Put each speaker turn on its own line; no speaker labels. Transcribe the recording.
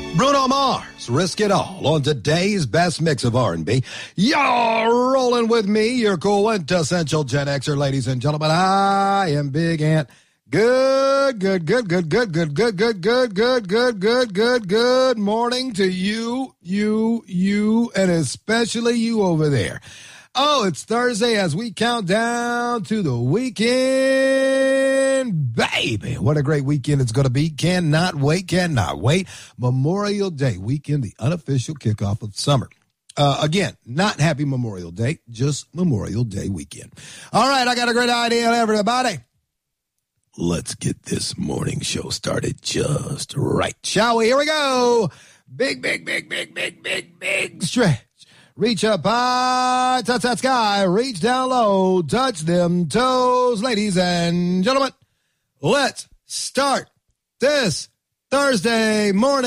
Bruno Mars, Risk It All on today's best mix of R&B. You're rolling with me, your quintessential Gen Xer, ladies and gentlemen. I am Big Ant. Good morning to you, and especially you over there. Oh, it's Thursday as we count down to the weekend. Baby, what a great weekend it's going to be. Cannot wait. Memorial Day weekend, the unofficial kickoff of summer. Again, not happy Memorial Day, just Memorial Day weekend. All right, I got a great idea, everybody. Let's get this morning show started just right, shall we? Here we go. Big stretch. Reach up high, touch that sky, reach down low, touch them toes. Ladies and gentlemen, let's start this Thursday morning.